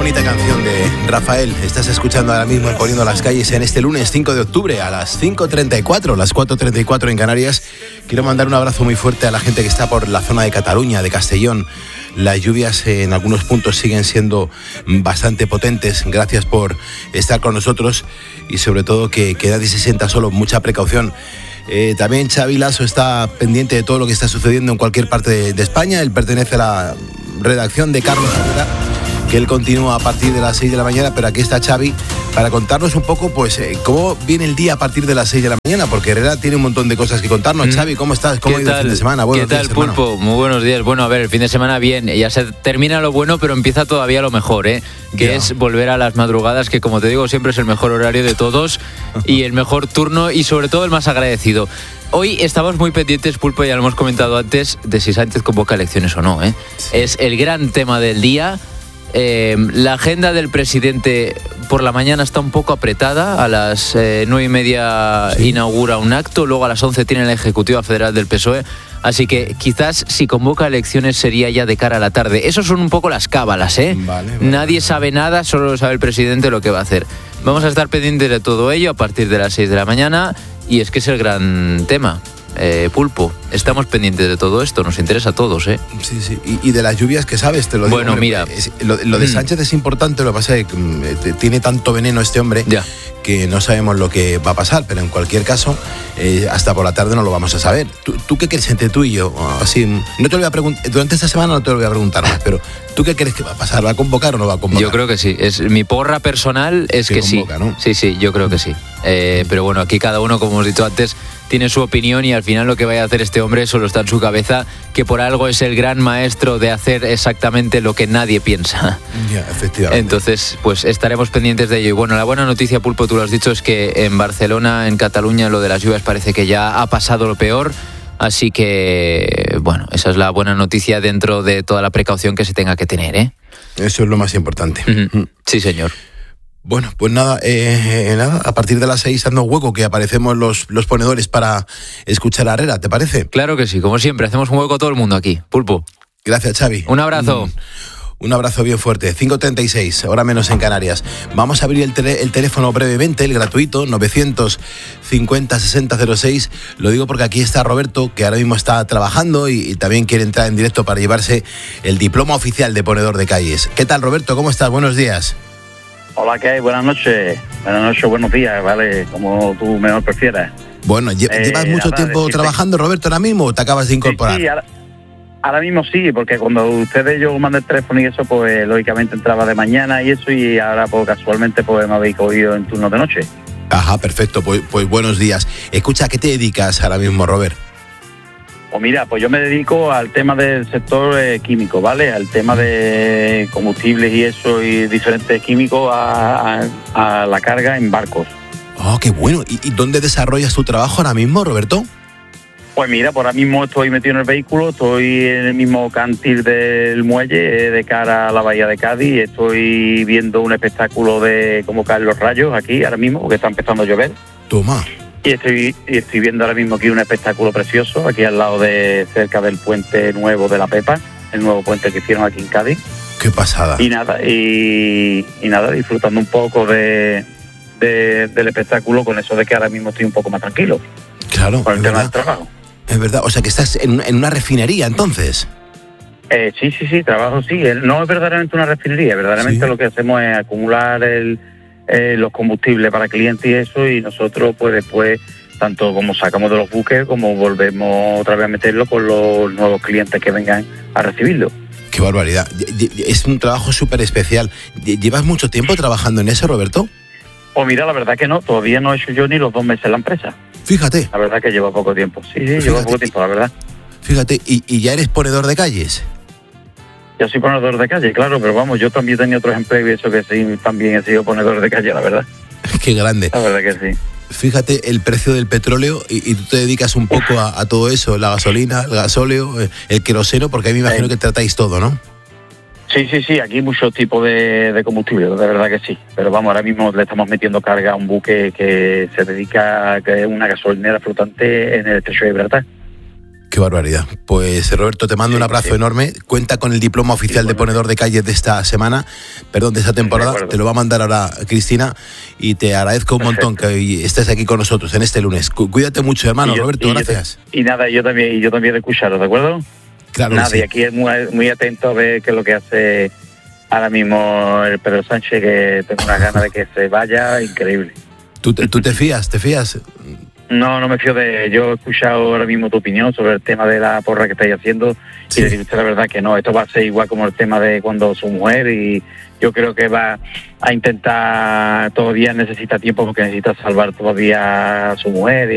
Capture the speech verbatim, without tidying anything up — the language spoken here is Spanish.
bonita canción de Rafael. Estás escuchando ahora mismo en Poniendo las Calles en este lunes cinco de octubre a las cinco treinta y cuatro, las cuatro treinta y cuatro en Canarias. Quiero mandar un abrazo muy fuerte a la gente que está por la zona de Cataluña, de Castellón. Las lluvias en algunos puntos siguen siendo bastante potentes. Gracias por estar con nosotros y sobre todo que, que nadie se sienta solo. Mucha precaución. Eh, también Xavi Lasso está pendiente de todo lo que está sucediendo en cualquier parte de, de España. Él pertenece a la redacción de Carlos Herrera, que él continúa a partir de las seis de la mañana, pero aquí está Xavi para contarnos un poco pues eh, cómo viene el día a partir de las seis de la mañana, porque Herrera tiene un montón de cosas que contarnos. Mm. Xavi, ¿cómo estás? ¿Cómo ha ido el fin de semana? Buenos ¿Qué tal, días, Pulpo? Hermano. Muy buenos días. Bueno, a ver, el fin de semana bien, ya se termina lo bueno, pero empieza todavía lo mejor, ¿eh? Que yeah. es volver a las madrugadas, que como te digo, siempre es el mejor horario de todos y el mejor turno y sobre todo el más agradecido. Hoy estamos muy pendientes, Pulpo, ya lo hemos comentado antes, de si Sánchez convoca elecciones o no, ¿eh? Sí. Es el gran tema del día. Eh, la agenda del presidente por la mañana está un poco apretada. A las eh, nueve y media sí. inaugura un acto, luego a las once tiene la Ejecutiva Federal del P S O E. Así que quizás si convoca elecciones sería ya de cara a la tarde. Esas son un poco las cábalas, ¿eh? Vale, vale, Nadie vale. sabe nada, solo sabe el presidente lo que va a hacer. Vamos a estar pendientes de todo ello a partir de las seis de la mañana. Y es que es el gran tema. Eh, Pulpo, estamos pendientes de todo esto, nos interesa a todos, ¿eh? Sí, sí, y, y de las lluvias, ¿qué sabes? Te lo digo. Bueno, hombre, mira. Es, lo, lo de Sánchez mm. es importante, lo que pasa es que eh, tiene tanto veneno este hombre ya. que no sabemos lo que va a pasar, pero en cualquier caso, eh, hasta por la tarde no lo vamos a saber. ¿Tú, tú qué crees entre tú y yo? Así, no te lo voy a preguntar, durante esta semana no te lo voy a preguntar más, pero ¿tú qué crees que va a pasar? ¿Va a convocar o no va a convocar? Yo creo que sí, es mi porra personal es que, que convoca, sí. ¿no? Sí, sí, yo creo que sí. Eh, pero bueno, aquí cada uno, como hemos dicho antes, tiene su opinión y al final lo que vaya a hacer este hombre solo está en su cabeza, que por algo es el gran maestro de hacer exactamente lo que nadie piensa. Ya, efectivamente. Entonces, pues estaremos pendientes de ello. Y bueno, la buena noticia, Pulpo, tú lo has dicho, es que en Barcelona, en Cataluña, lo de las lluvias parece que ya ha pasado lo peor. Así que, bueno, esa es la buena noticia dentro de toda la precaución que se tenga que tener, ¿eh? Eso es lo más importante. Uh-huh. Sí, señor. Bueno, pues nada, eh, nada, a partir de las seis dando hueco que aparecemos los, los ponedores para escuchar a Herrera, ¿te parece? Claro que sí, como siempre, hacemos un hueco todo el mundo aquí, Pulpo. Gracias, Xavi. Un abrazo. Un, un abrazo bien fuerte. cinco treinta y seis, hora menos en Canarias. Vamos a abrir el, tele, el teléfono brevemente, el gratuito, novecientos cincuenta sesenta cero seis. Lo digo porque aquí está Roberto, que ahora mismo está trabajando y, y también quiere entrar en directo para llevarse el diploma oficial de ponedor de calles. ¿Qué tal, Roberto? ¿Cómo estás? Buenos días. Hola, ¿qué hay? Buenas noches. Buenas noches, buenos días, ¿vale? Como tú mejor prefieras. Bueno, ¿llevas eh, mucho tiempo decirte... trabajando, Roberto, ahora mismo o te acabas de incorporar? Sí, sí ahora, ahora mismo sí, porque cuando ustedes yo mandé el teléfono y eso, pues lógicamente entraba de mañana y eso, y ahora pues casualmente pues me habéis cogido en turno de noche. Ajá, perfecto, pues, pues buenos días. Escucha, ¿a qué te dedicas ahora mismo, Robert? Pues mira, pues yo me dedico al tema del sector eh, químico, ¿vale? Al tema de combustibles y eso, y diferentes químicos a, a, a la carga en barcos. Oh, qué bueno. ¿Y, ¿Y dónde desarrollas tu trabajo ahora mismo, Roberto? Pues mira, por ahora mismo estoy metido en el vehículo, estoy en el mismo cantil del muelle, eh, de cara a la bahía de Cádiz, estoy viendo un espectáculo de cómo caen los rayos aquí ahora mismo, porque está empezando a llover. Toma. Y estoy, y estoy viendo ahora mismo aquí un espectáculo precioso, aquí al lado de, cerca del puente nuevo de la Pepa, el nuevo puente que hicieron aquí en Cádiz. Qué pasada. Y nada, y, y nada, disfrutando un poco de, de, del espectáculo, con eso de que ahora mismo estoy un poco más tranquilo. Claro. Con el tema verdad. del trabajo. Es verdad, o sea que estás en, en una refinería entonces. Eh, sí, sí, sí, trabajo sí. No es verdaderamente una refinería, verdaderamente ¿sí? Lo que hacemos es acumular el... Eh, los combustibles para clientes y eso, y nosotros pues después tanto como sacamos de los buques como volvemos otra vez a meterlo con los nuevos clientes que vengan a recibirlo. Qué barbaridad, es un trabajo súper especial. ¿Llevas mucho tiempo trabajando en eso, Roberto? Pues mira, la verdad que no, todavía no he hecho yo ni los dos meses en la empresa. Fíjate. La verdad que lleva poco tiempo, sí, sí, lleva poco tiempo, la verdad. Fíjate, ¿y, y ya eres ponedor de calles? Yo soy ponedor de calle, claro, pero vamos, yo también tenía otros empleos y eso que sí, también he sido ponedor de calle, la verdad. Qué grande. La verdad que sí. Fíjate el precio del petróleo y, y tú te dedicas un poco a, a todo eso, la gasolina, el gasóleo, el queroseno, porque a mí me imagino que tratáis todo, ¿no? Sí, sí, sí, aquí hay muchos tipos de, de combustible, de verdad que sí. Pero vamos, ahora mismo le estamos metiendo carga a un buque que se dedica a que es una gasolinera flotante en el estrecho de Gibraltar. Qué barbaridad. Pues Roberto, te mando sí, un abrazo sí. enorme. Cuenta con el diploma oficial sí, de ponedor de calles de esta semana, perdón, de esta temporada. Te lo va a mandar ahora Cristina y te agradezco un Perfecto. montón que estés aquí con nosotros en este lunes. Cuídate mucho, hermano. Y Roberto, y gracias. Yo, y nada, yo también, y yo también de escucharos, ¿de acuerdo? Claro. Nada, sí. y aquí es muy, muy atento a ver qué es lo que hace ahora mismo el Pedro Sánchez, que tengo unas ganas de que se vaya, increíble. ¿Tú te, tú te fías? ¿Te fías? No, no me fío de... Yo he escuchado ahora mismo tu opinión sobre el tema de la porra que estáis haciendo sí. y decirte la verdad que no, esto va a ser igual como el tema de cuando su mujer, y yo creo que va a intentar, todavía necesita tiempo porque necesita salvar todavía a su mujer y